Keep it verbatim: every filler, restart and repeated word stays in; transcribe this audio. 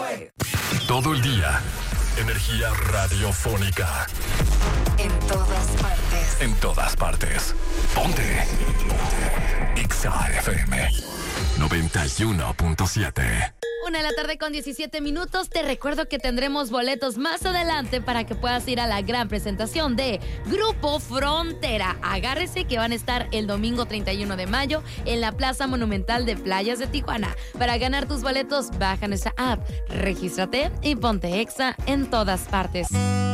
Todo el día, energía radiofónica. En todas partes. En todas partes. Ponte. Ponte. Exa F M noventa y uno punto siete. Una de la tarde con diecisiete minutos. Te recuerdo que tendremos boletos más adelante para que puedas ir a la gran presentación de Grupo Frontera. Agárrese que van a estar el domingo treinta y uno de mayo en la Plaza Monumental de Playas de Tijuana. Para ganar tus boletos, baja nuestra app, regístrate y ponte Exa en todas partes.